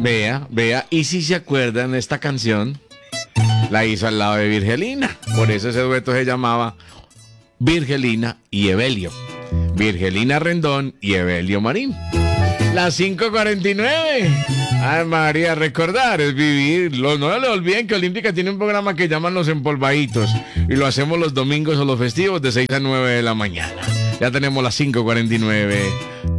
Vea, y si se acuerdan, esta canción la hizo al lado de Virgelina. Por eso ese dueto se llamaba Virgelina y Evelio. Virgelina Rendón y Evelio Marín. Las 5:49. Ay, María, recordar es vivir. No le olviden que Olímpica tiene un programa que llaman Los Empolvaditos. Y lo hacemos los domingos o los festivos de 6 a 9 de la mañana. Ya tenemos las 5:49.